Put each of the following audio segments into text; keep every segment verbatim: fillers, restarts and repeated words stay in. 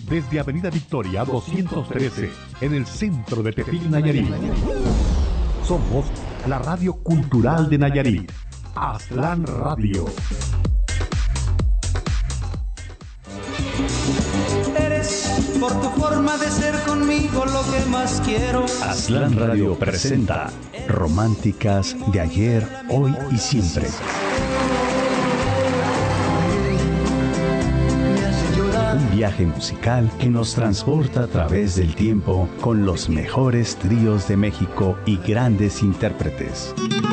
desde Avenida Victoria doscientos trece, en el centro de Tepic, Nayarit. Somos la radio cultural de Nayarit, Aztlán Radio. Eres por tu forma de ser conmigo lo que más quiero. Aztlán Radio presenta Románticas de ayer, hoy y siempre. Un viaje musical que nos transporta a través del tiempo con los mejores tríos de México y grandes intérpretes.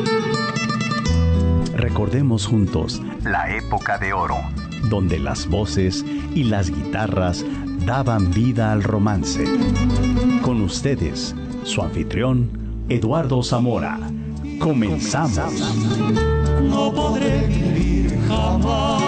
Recordemos juntos la época de oro, donde las voces y las guitarras daban vida al romance. Con ustedes, su anfitrión, Eduardo Zamora. Comenzamos. No podré vivir jamás.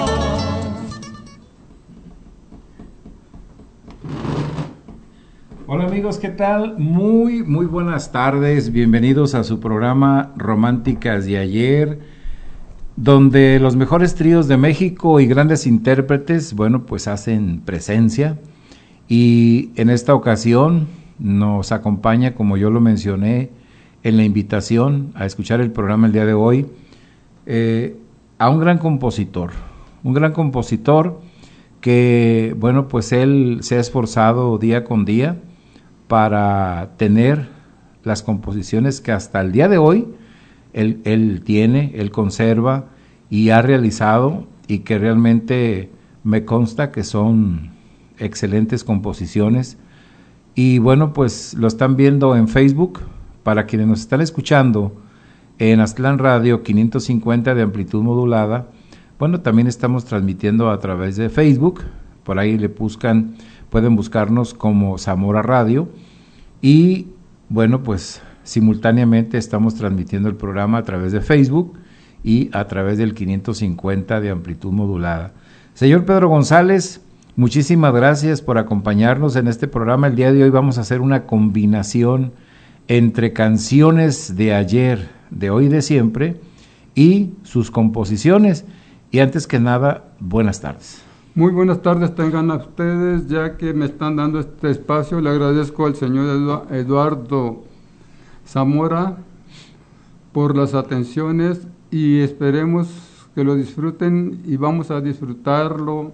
Hola amigos, ¿qué tal? Muy, muy buenas tardes. Bienvenidos a su programa Románticas de ayer, donde los mejores tríos de México y grandes intérpretes, bueno, pues hacen presencia. Y en esta ocasión nos acompaña, como yo lo mencioné en la invitación a escuchar el programa el día de hoy, eh, a un gran compositor, un gran compositor que, bueno, pues él se ha esforzado día con día para tener las composiciones que hasta el día de hoy él, él tiene, él conserva y ha realizado, y que realmente me consta que son excelentes composiciones. Y bueno, pues lo están viendo en Facebook. Para quienes nos están escuchando en Aztlán Radio quinientos cincuenta de amplitud modulada, bueno, también estamos transmitiendo a través de Facebook. Por ahí le buscan, pueden buscarnos como Zamora Radio, y bueno, pues simultáneamente estamos transmitiendo el programa a través de Facebook y a través del quinientos cincuenta de amplitud modulada. Señor Pedro González, muchísimas gracias por acompañarnos en este programa. El día de hoy vamos a hacer una combinación entre canciones de ayer, de hoy y de siempre, y sus composiciones. Y antes que nada, buenas tardes. Muy buenas tardes tengan a ustedes, ya que me están dando este espacio. Le agradezco al señor Eduardo Zamora por las atenciones y esperemos que lo disfruten, y vamos a disfrutarlo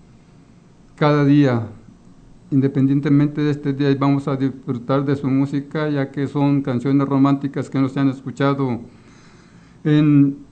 cada día, independientemente de este día, y vamos a disfrutar de su música, ya que son canciones románticas que no se han escuchado en...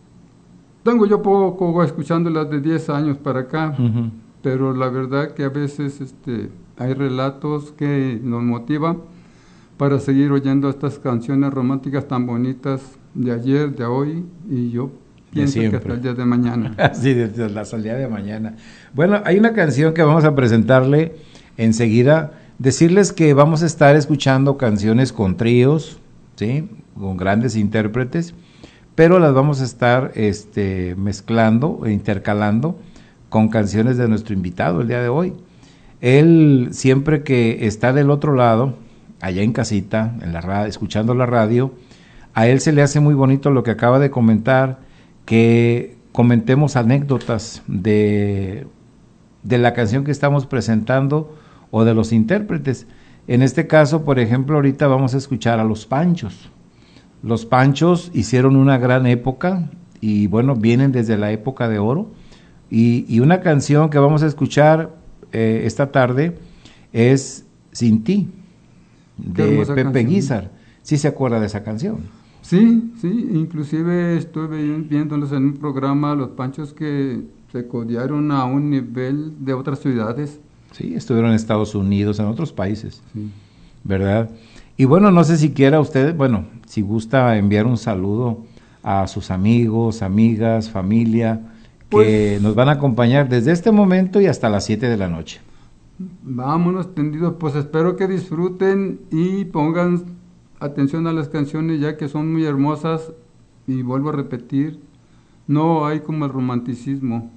Tengo yo poco escuchándolas de diez años para acá, uh-huh. Pero la verdad que a veces este, hay relatos que nos motivan para seguir oyendo estas canciones románticas tan bonitas de ayer, de hoy, y yo pienso que hasta el día de mañana. Sí, desde hasta el día de mañana. Bueno, hay una canción que vamos a presentarle enseguida. Decirles que vamos a estar escuchando canciones con tríos, ¿sí?, con grandes intérpretes, pero las vamos a estar este, mezclando e intercalando con canciones de nuestro invitado el día de hoy. Él, siempre que está del otro lado, allá en casita, en la radio, escuchando la radio, a él se le hace muy bonito lo que acaba de comentar, que comentemos anécdotas de, de la canción que estamos presentando o de los intérpretes. En este caso, por ejemplo, ahorita vamos a escuchar a Los Panchos. Los Panchos hicieron una gran época y bueno, vienen desde la época de oro, y, y una canción que vamos a escuchar eh, esta tarde es Sin Ti, de Pepe canción. Guizar. ¿Sí se acuerda de esa canción? Sí, sí, inclusive estuve viéndolos en un programa, Los Panchos, que se codearon a un nivel de otras ciudades. Sí, estuvieron en Estados Unidos, en otros países, sí. ¿Verdad? Y bueno, no sé si quiera usted, bueno, si gusta enviar un saludo a sus amigos, amigas, familia, que pues, nos van a acompañar desde este momento y hasta las siete de la noche. Vámonos tendidos, pues espero que disfruten y pongan atención a las canciones, ya que son muy hermosas, y vuelvo a repetir, no hay como el romanticismo.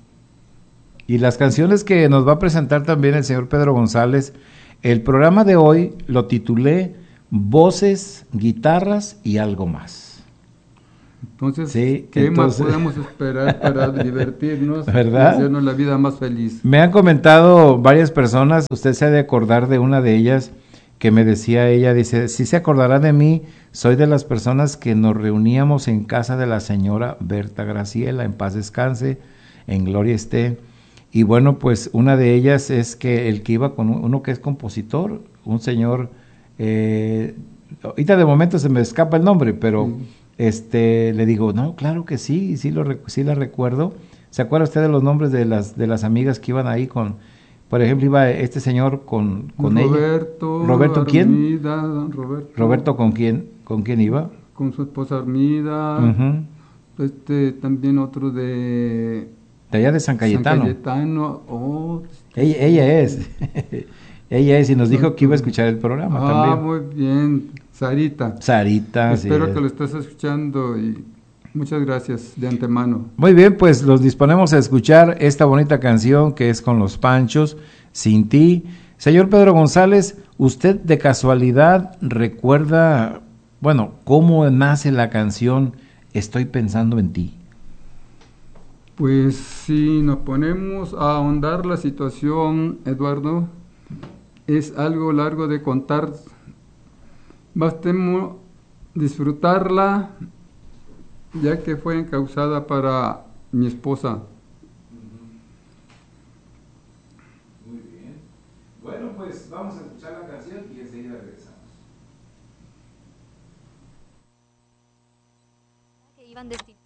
Y las canciones que nos va a presentar también el señor Pedro González, el programa de hoy lo titulé Voces, Guitarras y Algo Más. Entonces, sí, ¿qué entonces... más podemos esperar para divertirnos, ¿verdad? Y hacernos la vida más feliz? Me han comentado varias personas, usted se ha de acordar de una de ellas, que me decía ella, dice, si se acordará de mí, soy de las personas que nos reuníamos en casa de la señora Berta Graciela, en paz descanse, en gloria esté. Y bueno, pues una de ellas es que el que iba con uno que es compositor, un señor, eh, ahorita de momento se me escapa el nombre, pero sí. este le digo, no, claro que sí, sí, lo, sí la recuerdo. ¿Se acuerda usted de los nombres de las, de las amigas que iban ahí con, por ejemplo, iba este señor con, con Roberto, ella? ¿Roberto quién? Armida, Roberto. ¿Roberto con quién, con quién iba? Con su esposa Armida, uh-huh. este, también otro de... De allá de San Cayetano. San Cayetano, oh, ella, ella es, ella es, y nos dijo que iba a escuchar el programa ah, también. Ah, muy bien, Sarita. Sarita, Espero sí. que lo estés escuchando y muchas gracias de antemano. Muy bien, pues los disponemos a escuchar esta bonita canción que es con los Panchos, Sin Ti. Señor Pedro González, ¿usted de casualidad recuerda, bueno, cómo nace la canción Estoy pensando en ti? Pues si nos ponemos a ahondar la situación, Eduardo, es algo largo de contar. Bastemos disfrutarla, ya que fue encausada para mi esposa. Muy bien. Bueno, pues vamos a escuchar la canción y enseguida regresamos. Que iban destinados.